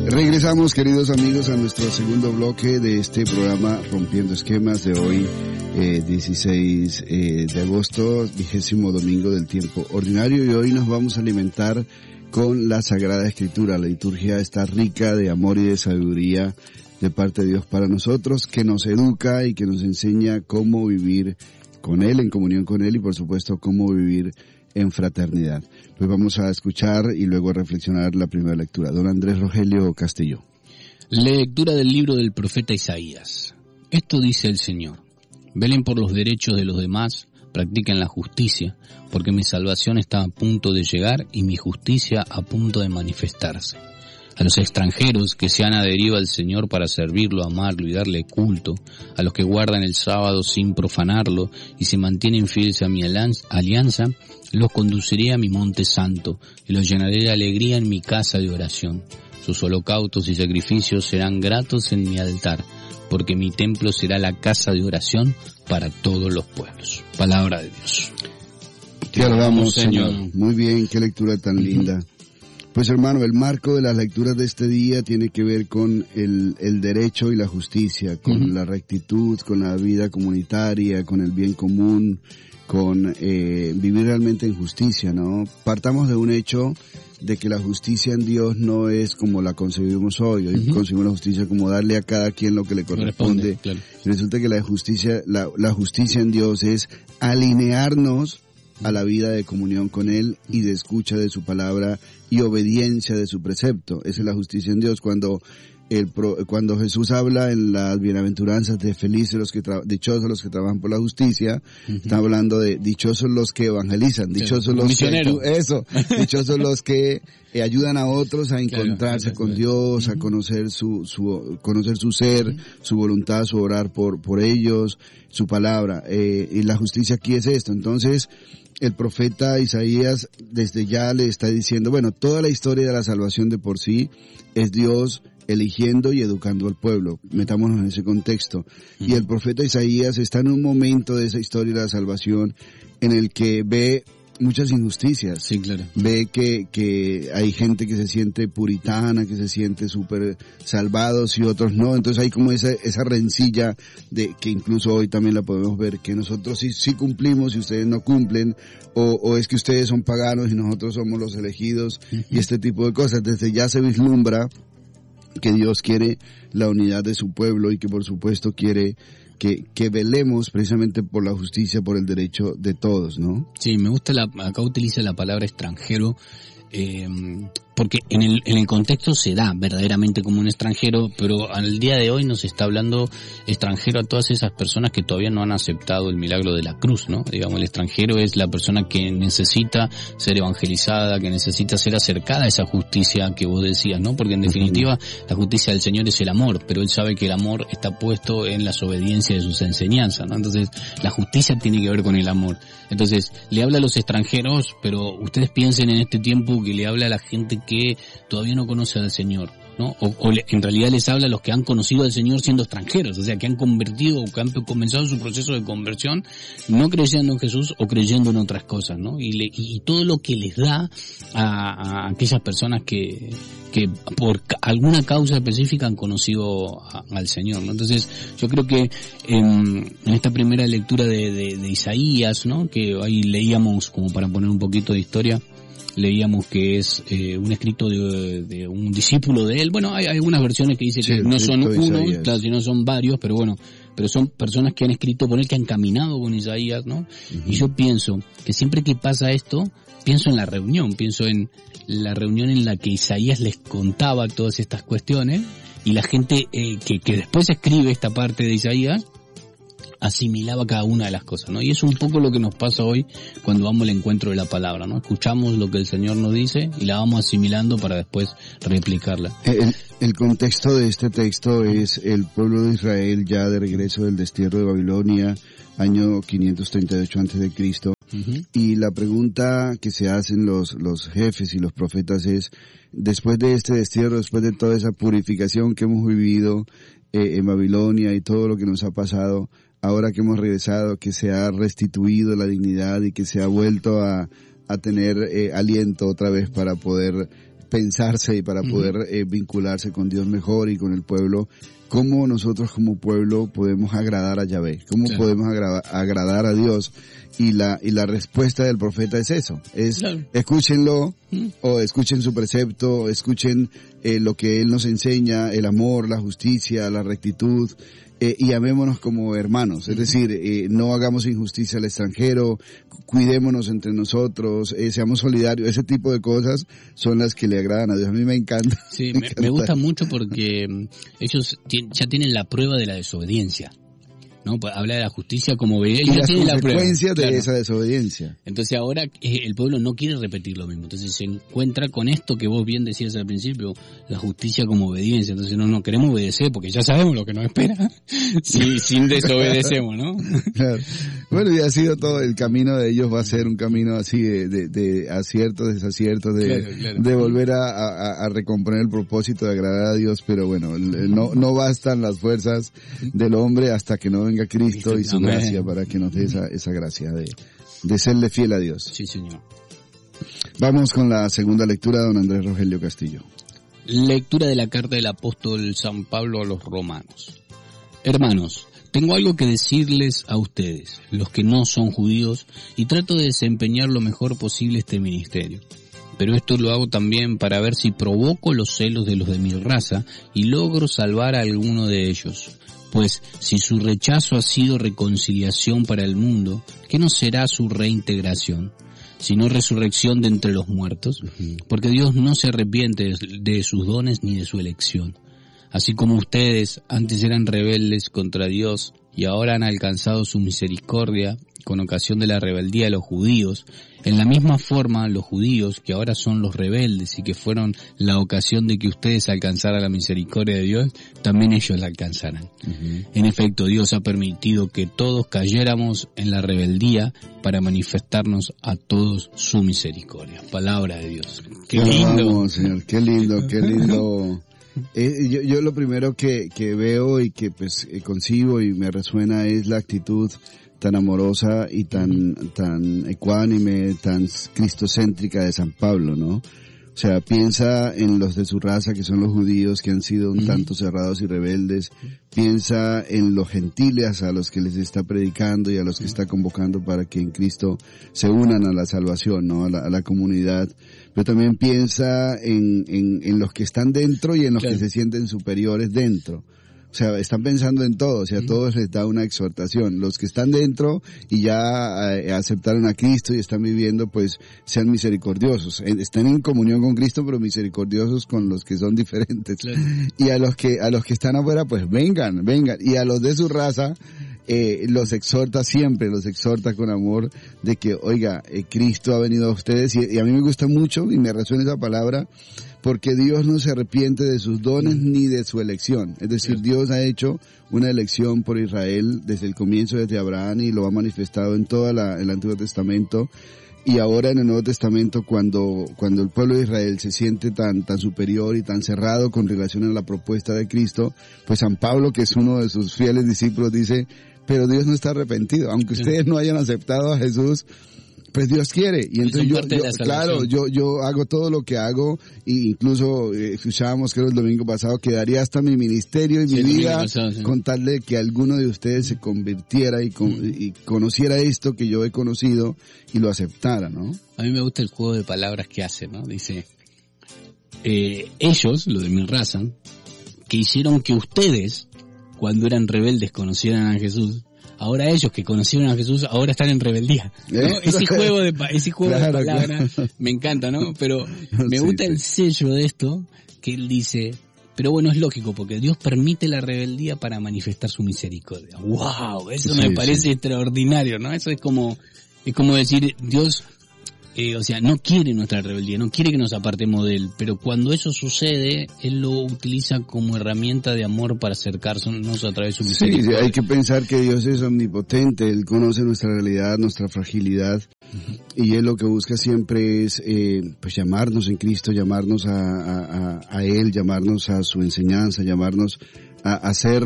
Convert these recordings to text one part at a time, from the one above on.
Regresamos, queridos amigos, a nuestro segundo bloque de este programa Rompiendo Esquemas de hoy, 16 de agosto, 20º domingo del tiempo ordinario, y hoy nos vamos a alimentar con la Sagrada Escritura. La liturgia está rica de amor y de sabiduría de parte de Dios para nosotros, que nos educa y que nos enseña cómo vivir con Él, en comunión con Él, y por supuesto cómo vivir en fraternidad. Pues vamos a escuchar y luego a reflexionar la primera lectura. Don Andrés Rogelio Castillo. Lectura del libro del profeta Isaías. Esto dice el Señor: velen por los derechos de los demás, practiquen la justicia, porque mi salvación está a punto de llegar y mi justicia a punto de manifestarse. A los extranjeros que se han adherido al Señor para servirlo, amarlo y darle culto, a los que guardan el sábado sin profanarlo y se mantienen fieles a mi alianza, los conduciré a mi monte santo y los llenaré de alegría en mi casa de oración. Sus holocaustos y sacrificios serán gratos en mi altar, porque mi templo será la casa de oración para todos los pueblos. Palabra de Dios. Te alabamos, Señor. Muy bien, qué lectura tan linda. Pues hermano, el marco de las lecturas de este día tiene que ver con el derecho y la justicia, con la rectitud, con la vida comunitaria, con el bien común, con vivir realmente en justicia, ¿no? Partamos de un hecho de que la justicia en Dios no es como la concebimos hoy. Hoy concebimos la justicia como darle a cada quien lo que le corresponde. Claro. Y resulta que la justicia en Dios es alinearnos a la vida de comunión con Él y de escucha de su palabra y obediencia de su precepto. Esa es la justicia en Dios. Cuando Jesús habla en las bienaventuranzas de dichosos los que trabajan por la justicia, está hablando de dichosos los que evangelizan, dichosos los dichosos los que ayudan a otros a encontrarse con Dios, a conocer conocer su ser, su voluntad, su orar por ellos, su palabra. Y la justicia aquí es esto. Entonces, el profeta Isaías desde ya le está diciendo, bueno, toda la historia de la salvación de por sí es Dios eligiendo y educando al pueblo. Metámonos en ese contexto. Y el profeta Isaías está en un momento de esa historia de la salvación en el que ve muchas injusticias. Sí, claro. Ve que hay gente que se siente puritana, que se siente súper salvados y otros no. Entonces hay como esa rencilla de que incluso hoy también la podemos ver, que nosotros sí cumplimos y ustedes no cumplen, o es que ustedes son paganos y nosotros somos los elegidos, y este tipo de cosas. Desde ya se vislumbra que Dios quiere la unidad de su pueblo y que por supuesto quiere que velemos precisamente por la justicia, por el derecho de todos, ¿no? Sí, me gusta acá utiliza la palabra extranjero, porque en el contexto se da verdaderamente como un extranjero, pero al día de hoy nos está hablando extranjero a todas esas personas que todavía no han aceptado el milagro de la cruz, ¿no? Digamos, el extranjero es la persona que necesita ser evangelizada, que necesita ser acercada a esa justicia que vos decías, ¿no? Porque en definitiva la justicia del Señor es el amor, pero Él sabe que el amor está puesto en la obediencia de sus enseñanzas, ¿no? Entonces la justicia tiene que ver con el amor. Entonces le habla a los extranjeros, pero ustedes piensen en este tiempo que le habla a la gente que todavía no conoce al Señor, ¿no? En realidad les habla a los que han conocido al Señor siendo extranjeros, o sea, que han convertido o que han comenzado su proceso de conversión no creyendo en Jesús o creyendo en otras cosas, ¿no? Y todo lo que les da a aquellas personas que por alguna causa específica han conocido al Señor, ¿no? Entonces, yo creo que en esta primera lectura de Isaías, ¿no? Que ahí leíamos, como para poner un poquito de historia, leíamos que es un escrito de un discípulo de él. Bueno, hay algunas versiones que dicen que no son uno, claro, sino son varios, pero bueno, pero son personas que han escrito por él, que han caminado con Isaías, ¿no? Y yo pienso que siempre que pasa esto, pienso en la reunión en la que Isaías les contaba todas estas cuestiones, y la gente que después escribe esta parte de Isaías asimilaba cada una de las cosas, ¿no? Y es un poco lo que nos pasa hoy cuando vamos al encuentro de la palabra, ¿no? Escuchamos lo que el Señor nos dice y la vamos asimilando para después replicarla. El contexto de este texto es el pueblo de Israel ya de regreso del destierro de Babilonia, año 538 a.C., y la pregunta que se hacen los jefes y los profetas es, después de este destierro, después de toda esa purificación que hemos vivido en Babilonia y todo lo que nos ha pasado, ahora que hemos regresado, que se ha restituido la dignidad y que se ha vuelto a tener aliento otra vez para poder pensarse y para poder vincularse con Dios mejor y con el pueblo. ¿Cómo nosotros como pueblo podemos agradar a Yahvé? ¿Cómo podemos agradar a Dios? Y la respuesta del profeta es eso, escúchenlo, o escuchen su precepto, escuchen lo que él nos enseña, el amor, la justicia, la rectitud, y amémonos como hermanos, es decir, no hagamos injusticia al extranjero, cuidémonos entre nosotros, seamos solidarios, ese tipo de cosas son las que le agradan a Dios. A mí me encanta. Sí, me gusta mucho porque ellos ya tienen la prueba de la desobediencia, ¿no? Habla de la justicia como obediencia. Y las consecuencias de esa desobediencia. Entonces ahora el pueblo no quiere repetir lo mismo. Entonces se encuentra con esto que vos bien decías al principio, la justicia como obediencia. Entonces no queremos obedecer porque ya sabemos lo que nos espera sin desobedecemos, ¿no? Claro. Bueno, y ha sido todo, el camino de ellos va a ser un camino así de aciertos, desaciertos, de volver a recomponer el propósito de agradar a Dios, pero bueno, no bastan las fuerzas del hombre hasta que no venga Cristo y su gracia para que nos dé esa gracia de serle fiel a Dios. Sí, Señor. Vamos con la segunda lectura de don Andrés Rogelio Castillo. Lectura de la carta del apóstol San Pablo a los romanos. Hermanos, tengo algo que decirles a ustedes, los que no son judíos, y trato de desempeñar lo mejor posible este ministerio. Pero esto lo hago también para ver si provoco los celos de los de mi raza y logro salvar a alguno de ellos. Pues si su rechazo ha sido reconciliación para el mundo, ¿qué no será su reintegración? Sino resurrección de entre los muertos, porque Dios no se arrepiente de sus dones ni de su elección. Así como ustedes antes eran rebeldes contra Dios y ahora han alcanzado su misericordia con ocasión de la rebeldía de los judíos, en la misma forma los judíos, que ahora son los rebeldes y que fueron la ocasión de que ustedes alcanzaran la misericordia de Dios, también ellos la alcanzarán. En efecto, Dios ha permitido que todos cayéramos en la rebeldía para manifestarnos a todos su misericordia. Palabra de Dios. ¡Qué lindo! Vamos, Señor, qué lindo, qué lindo. Yo lo primero que veo y que pues concibo y me resuena es la actitud tan amorosa y tan ecuánime, tan cristocéntrica de San Pablo, ¿no? O sea, piensa en los de su raza, que son los judíos, que han sido un tanto cerrados y rebeldes. Piensa en los gentiles a los que les está predicando y a los que está convocando para que en Cristo se unan a la salvación, ¿no? A la comunidad. Pero también piensa en los que están dentro y en los que se sienten superiores dentro. O sea, están pensando en todo, o sea, a todos les da una exhortación. Los que están dentro y ya aceptaron a Cristo y están viviendo, pues, sean misericordiosos. Están en comunión con Cristo, pero misericordiosos con los que son diferentes. Claro. Y a los que están afuera, pues, vengan. Y a los de su raza, los exhorta siempre, los exhorta con amor de que, oiga, Cristo ha venido a ustedes y a mí me gusta mucho y me resuena esa palabra, porque Dios no se arrepiente de sus dones ni de su elección. Es decir, Dios ha hecho una elección por Israel desde el comienzo, desde Abraham, y lo ha manifestado en todo el Antiguo Testamento. Y ahora en el Nuevo Testamento, cuando el pueblo de Israel se siente tan superior y tan cerrado con relación a la propuesta de Cristo, pues San Pablo, que es uno de sus fieles discípulos, dice, pero Dios no está arrepentido. Aunque ustedes no hayan aceptado a Jesús, pues Dios quiere. Y entonces yo hago todo lo que hago, e incluso escuchábamos, creo el domingo pasado, que daría hasta mi ministerio y mi vida con tal de que alguno de ustedes se convirtiera y conociera esto que yo he conocido y lo aceptara, ¿no? A mí me gusta el juego de palabras que hace, ¿no? Dice, ellos, lo de mi raza, que hicieron que ustedes, cuando eran rebeldes, conocieran a Jesús, ahora ellos que conocieron a Jesús, ahora están en rebeldía, ¿no? Ese juego de palabras me encanta, ¿no? Pero me gusta el sello de esto, que él dice, pero bueno, es lógico, porque Dios permite la rebeldía para manifestar su misericordia. ¡Wow! Eso me parece extraordinario, ¿no? Eso es como decir, Dios, o sea, no quiere nuestra rebeldía, no quiere que nos apartemos de Él, pero cuando eso sucede, Él lo utiliza como herramienta de amor para acercarnos a través de su misericordia. Sí, hay que pensar que Dios es omnipotente, Él conoce nuestra realidad, nuestra fragilidad, y Él lo que busca siempre es, pues llamarnos en Cristo, llamarnos a Él, llamarnos a su enseñanza, llamarnos a hacer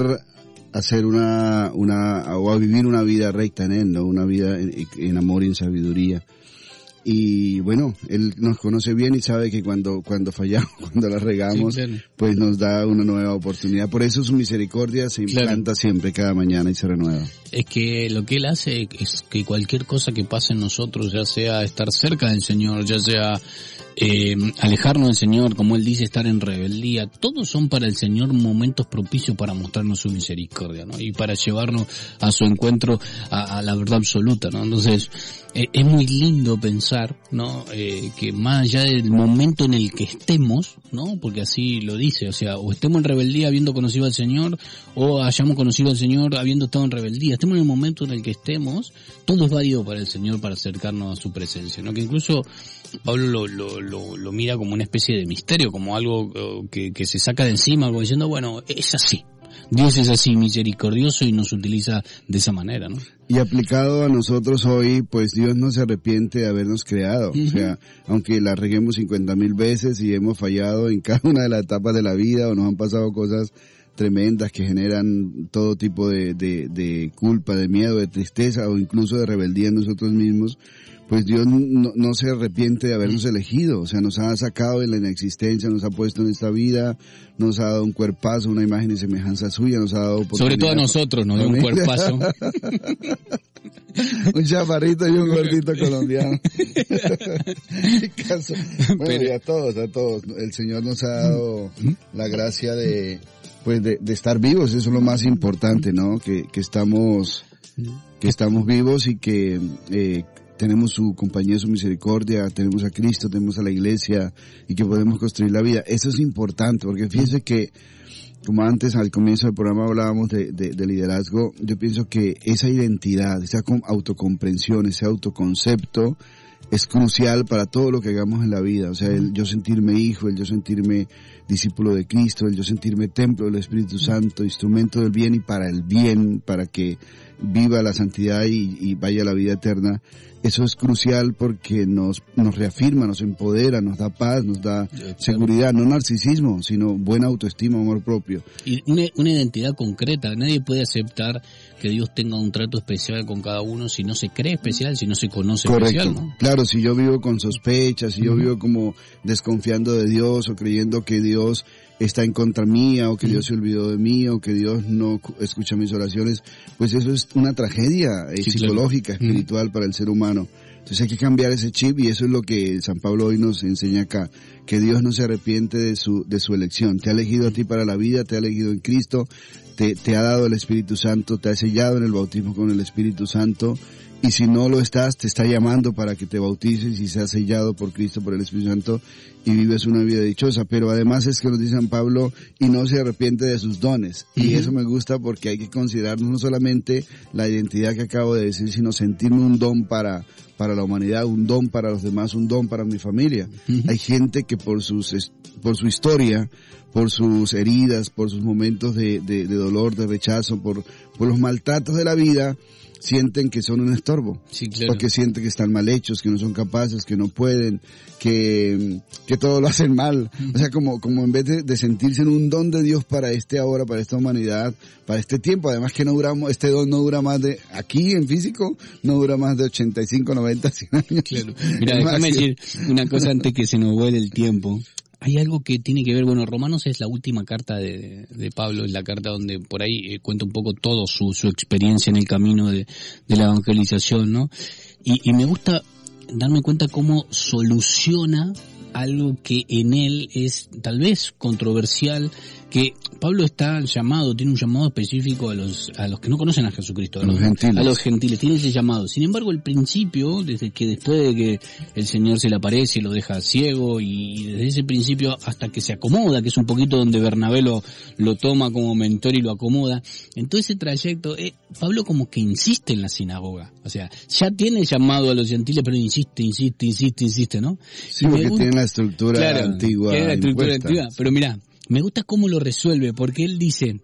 o a vivir una vida recta en Él, ¿no? Una vida en amor y en sabiduría. Y bueno, Él nos conoce bien y sabe que cuando fallamos, cuando la regamos, pues nos da una nueva oportunidad. Por eso su misericordia se implanta siempre, cada mañana, y se renueva. Es que lo que Él hace es que cualquier cosa que pase en nosotros, ya sea estar cerca del Señor, ya sea alejarnos del Señor, como Él dice, estar en rebeldía, todos son para el Señor momentos propicios para mostrarnos su misericordia, ¿no? Y para llevarnos a su encuentro a la verdad absoluta, ¿no? Entonces, es muy lindo pensar, ¿no? Que más allá del momento en el que estemos, ¿no? Porque así lo dice, o sea, o estemos en rebeldía habiendo conocido al Señor, o hayamos conocido al Señor habiendo estado en rebeldía, estemos en el momento en el que estemos, todo es válido para el Señor para acercarnos a su presencia, ¿no? Que incluso Pablo lo mira como una especie de misterio, como algo que se saca de encima, como diciendo, bueno, es así. Dios es así misericordioso y nos utiliza de esa manera, ¿no? Y aplicado a nosotros hoy, pues Dios no se arrepiente de habernos creado. O sea, aunque la reguemos 50,000 veces y hemos fallado en cada una de las etapas de la vida, o nos han pasado cosas tremendas que generan todo tipo de culpa, de miedo, de tristeza o incluso de rebeldía en nosotros mismos, pues Dios no se arrepiente de habernos elegido. O sea, nos ha sacado de la inexistencia, nos ha puesto en esta vida, nos ha dado un cuerpazo, una imagen y semejanza suya, nos ha dado oportunidad. Sobre todo a nosotros nos dio un cuerpazo. Un chaparrito y un gordito colombiano. Bueno, y a todos. El Señor nos ha dado la gracia de estar vivos. Eso es lo más importante, ¿no? Que estamos vivos y que tenemos su compañía, su misericordia, tenemos a Cristo, tenemos a la iglesia y que podemos construir la vida. Eso es importante, porque fíjense que, como antes al comienzo del programa hablábamos de liderazgo, yo pienso que esa identidad, esa autocomprensión, ese autoconcepto es crucial para todo lo que hagamos en la vida. O sea, el yo sentirme hijo, el yo sentirme discípulo de Cristo, el yo sentirme templo del Espíritu Santo, instrumento del bien y para el bien, para que viva la santidad y vaya a la vida eterna. Eso es crucial porque nos reafirma, nos empodera, nos da paz, nos da seguridad, no narcisismo, sino buena autoestima, amor propio. Y una identidad concreta. Nadie puede aceptar que Dios tenga un trato especial con cada uno si no se cree especial, si no se conoce especial, ¿no? Claro, si yo vivo con sospechas, si yo vivo como desconfiando de Dios o creyendo que Dios está en contra mía o que Dios se olvidó de mí o que Dios no escucha mis oraciones, pues eso es una tragedia psicológica, espiritual para el ser humano. Entonces hay que cambiar ese chip y eso es lo que San Pablo hoy nos enseña acá, que Dios no se arrepiente de su elección. Te ha elegido a ti para la vida, te ha elegido en Cristo, te ha dado el Espíritu Santo, te ha sellado en el bautismo con el Espíritu Santo. Y si no lo estás, te está llamando para que te bautices y seas sellado por Cristo, por el Espíritu Santo, y vives una vida dichosa. Pero además es que nos dice San Pablo, y no se arrepiente de sus dones. Y eso me gusta porque hay que considerarnos no solamente la identidad que acabo de decir, sino sentirme un don para la humanidad, un don para los demás, un don para mi familia. Hay gente que por su historia, por sus heridas, por sus momentos de dolor, de rechazo, por los maltratos de la vida, sienten que son un estorbo, sí, claro. Porque sienten que están mal hechos, que no son capaces, que no pueden, que todo lo hacen mal. O sea, como en vez de sentirse en un don de Dios para ahora, para esta humanidad, para este tiempo, además que este don no dura más de, aquí en físico, no dura más de 85, 90, 100 años. Claro. Mira, déjame decir una cosa antes que se nos vuele el tiempo. Hay algo que tiene que ver, bueno, Romanos es la última carta de Pablo, es la carta donde por ahí cuenta un poco todo su experiencia en el camino de la evangelización, ¿no? Y me gusta darme cuenta cómo soluciona algo que en él es tal vez controversial, que Pablo tiene un llamado específico a los que no conocen a Jesucristo, a los gentiles, tiene ese llamado. Sin embargo, el principio, después de que el Señor se le aparece y lo deja ciego, y desde ese principio hasta que se acomoda, que es un poquito donde Bernabé lo toma como mentor y lo acomoda, en todo ese trayecto, Pablo como que insiste en la sinagoga. O sea, ya tiene el llamado a los gentiles, pero insiste, ¿no? Sí, porque tiene la estructura antigua. Tiene la estructura antigua, pero mirá, me gusta cómo lo resuelve, porque él dice,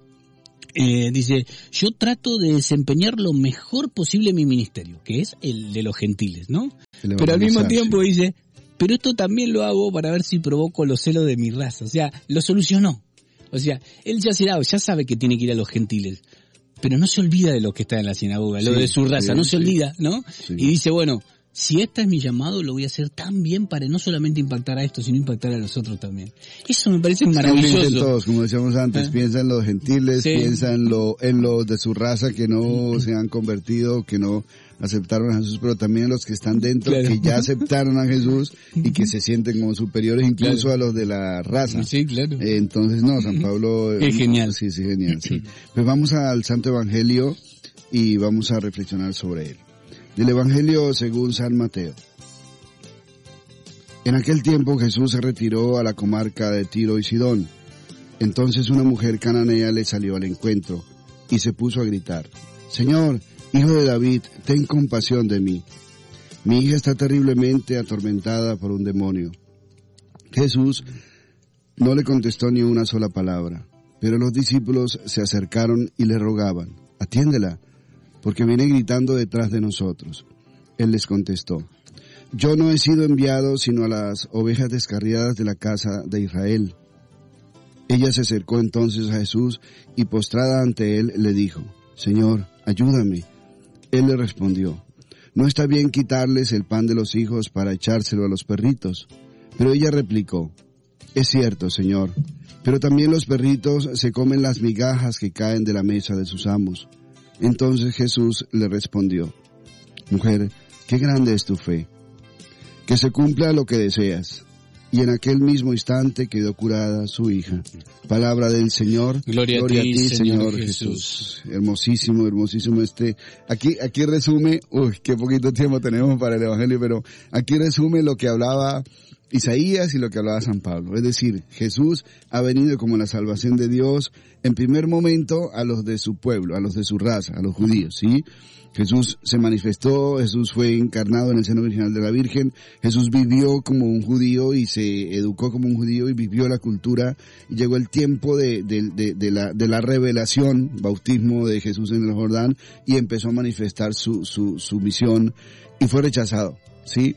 yo trato de desempeñar lo mejor posible mi ministerio, que es el de los gentiles, ¿no? Pero al mismo tiempo dice, pero esto también lo hago para ver si provoco los celos de mi raza. O sea, lo solucionó. O sea, él ya sabe que tiene que ir a los gentiles, pero no se olvida de lo que está en la sinagoga, lo de su raza, no se olvida, ¿no? Sí. Y dice, bueno, si este es mi llamado, lo voy a hacer tan bien para no solamente impactar a esto, sino impactar a los otros también. Eso me parece maravilloso. Todos, como decíamos antes, piensa en los gentiles, piensa en los de su raza que no se han convertido, que no aceptaron a Jesús, pero también los que están dentro, que ya aceptaron a Jesús y que se sienten como superiores incluso a los de la raza. Sí, claro. Entonces, no, San Pablo... Es genial. Sí, genial, sí. Pues vamos al Santo Evangelio y vamos a reflexionar sobre él. Del Evangelio según San Mateo. En aquel tiempo Jesús se retiró a la comarca de Tiro y Sidón. Entonces una mujer cananea le salió al encuentro y se puso a gritar: Señor, Hijo de David, ten compasión de mí. Mi hija está terriblemente atormentada por un demonio. Jesús no le contestó ni una sola palabra, pero los discípulos se acercaron y le rogaban: atiéndela, porque viene gritando detrás de nosotros. Él les contestó: yo no he sido enviado sino a las ovejas descarriadas de la casa de Israel. Ella se acercó entonces a Jesús y postrada ante él le dijo: Señor, ayúdame. Él le respondió: no está bien quitarles el pan de los hijos para echárselo a los perritos. Pero ella replicó: es cierto, Señor, pero también los perritos se comen las migajas que caen de la mesa de sus amos. Entonces Jesús le respondió: mujer, qué grande es tu fe, que se cumpla lo que deseas. Y en aquel mismo instante quedó curada su hija. Palabra del Señor. Gloria a ti, Señor Jesús. Hermosísimo, hermosísimo Aquí resume, qué poquito tiempo tenemos para el Evangelio, pero aquí resume lo que hablaba Isaías y lo que hablaba San Pablo. Es decir, Jesús ha venido como la salvación de Dios en primer momento a los de su pueblo, a los de su raza, a los judíos, ¿sí? Jesús se manifestó, Jesús fue encarnado en el seno virginal de la Virgen, Jesús vivió como un judío y se educó como un judío y vivió la cultura, y llegó el tiempo de la revelación, bautismo de Jesús en el Jordán, y empezó a manifestar su misión, y fue rechazado, ¿sí?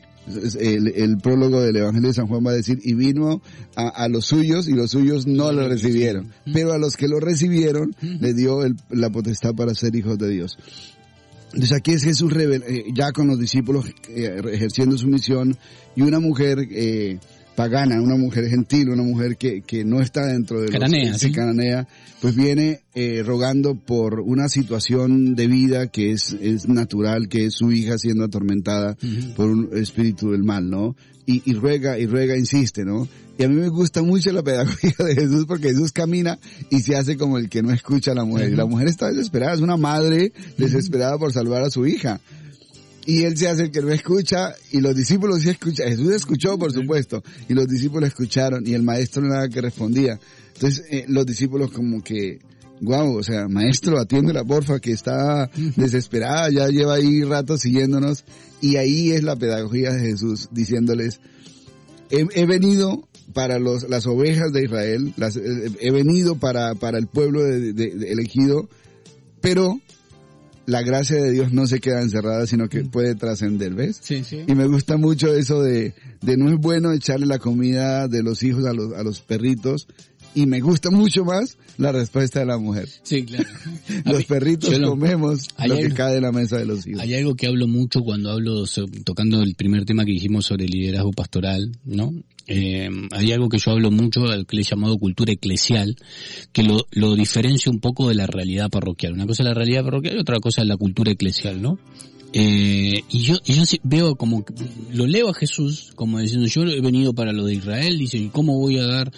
El prólogo del Evangelio de San Juan va a decir: y vino a los suyos y los suyos no lo recibieron, pero a los que lo recibieron le dio la potestad para ser hijos de Dios. Entonces aquí es Jesús ya con los discípulos ejerciendo su misión, y una mujer pagana, una mujer gentil, una mujer que no está dentro de cananea, ¿sí? Cananea, pues viene rogando por una situación de vida que es natural, que es su hija siendo atormentada por un espíritu del mal, ¿no? Y ruega, insiste, ¿no? Y a mí me gusta mucho la pedagogía de Jesús, porque Jesús camina y se hace como el que no escucha a la mujer. Y la mujer está desesperada, es una madre desesperada por salvar a su hija. Y él se hace el que no escucha, y los discípulos sí escuchan. Jesús escuchó, por supuesto, y los discípulos escucharon, y el maestro no nada que respondía. Entonces, los discípulos como que, o sea, maestro, atiéndela porfa, que está desesperada, ya lleva ahí rato siguiéndonos. Y ahí es la pedagogía de Jesús, diciéndoles: he venido para las ovejas de Israel, he venido para el pueblo de elegido, pero la gracia de Dios no se queda encerrada, sino que puede trascender, ¿ves? Sí. Y me gusta mucho eso de no es bueno echarle la comida de los hijos a los perritos, y me gusta mucho más la respuesta de la mujer. Sí, claro. Los perritos comemos lo que cae de la mesa de los hijos. Hay algo que hablo mucho cuando hablo, tocando el primer tema que dijimos sobre el liderazgo pastoral, ¿no? Hay algo que yo hablo mucho, al que le he llamado cultura eclesial, que lo diferencia un poco de la realidad parroquial. Una cosa es la realidad parroquial y otra cosa es la cultura eclesial, ¿no? Y yo veo como, lo leo a Jesús como diciendo: yo he venido para lo de Israel, dice, ¿y cómo voy a dar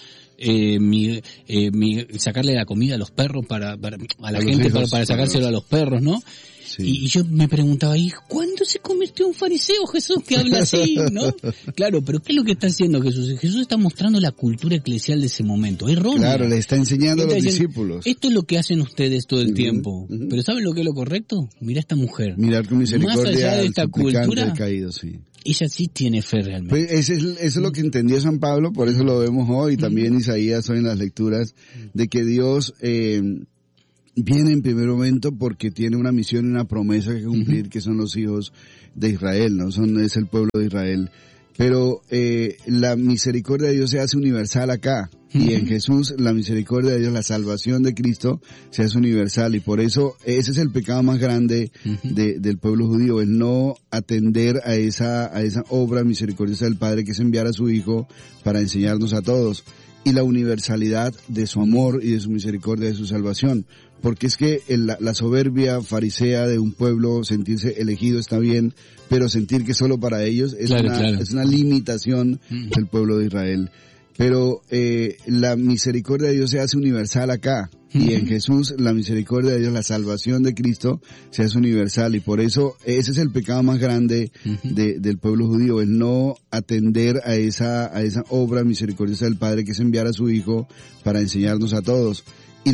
sacarle la comida a los perros a la gente para sacárselo a los perros, ¿no? Sí. Y yo me preguntaba: ¿y cuándo se convirtió un fariseo Jesús que habla así, no? Claro, pero ¿qué es lo que está haciendo Jesús? Jesús está mostrando la cultura eclesial de ese momento, errónea. Claro, le está enseñando a los discípulos. Esto es lo que hacen ustedes todo el tiempo. Pero ¿saben lo que es lo correcto? Mirá esta mujer. Mirar con misericordia más allá de esta cultura caído, sí. Ella sí tiene fe realmente. Pues eso es lo que entendió San Pablo, por eso lo vemos hoy, también Isaías hoy en las lecturas, de que Dios viene en primer momento porque tiene una misión y una promesa que cumplir, que son los hijos de Israel, ¿no? Es el pueblo de Israel Pero la misericordia de Dios se hace universal acá. Y en Jesús la misericordia de Dios, la salvación de Cristo se hace universal. Y por eso ese es el pecado más grande del pueblo judío, el no atender a esa obra misericordiosa del Padre, que es enviar a su Hijo para enseñarnos a todos. Y la universalidad de su amor y de su misericordia, de su salvación. Porque es que la soberbia farisea de un pueblo, sentirse elegido está bien, pero sentir que solo para ellos es una limitación del pueblo de Israel. Pero la misericordia de Dios se hace universal acá. Y en Jesús la misericordia de Dios, la salvación de Cristo se hace universal. Y por eso ese es el pecado más grande del pueblo judío, el no atender a esa obra misericordiosa del Padre, que es enviar a su Hijo para enseñarnos a todos.